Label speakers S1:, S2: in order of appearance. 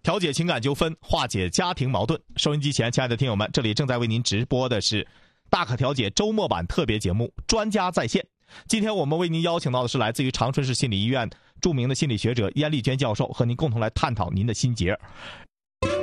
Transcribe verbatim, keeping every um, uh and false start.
S1: 调解情感纠纷，化解家庭矛盾。收音机前，亲爱的听友们，这里正在为您直播的是大可调解周末版特别节目《专家在线》。今天我们为您邀请到的是来自于长春市心理医院著名的心理学者燕丽娟教授，和您共同来探讨您的心结。